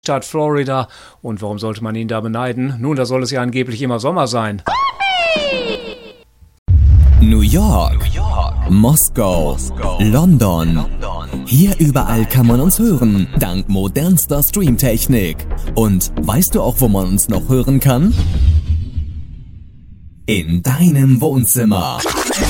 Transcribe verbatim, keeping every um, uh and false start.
Stadt Florida. Und warum sollte man ihn da beneiden? Nun, da soll es ja angeblich immer Sommer sein. New York, New York. Moskau, Moskau. London. London. Hier überall kann man uns hören, dank modernster Streamtechnik. Und weißt du auch, wo man uns noch hören kann? In deinem Wohnzimmer.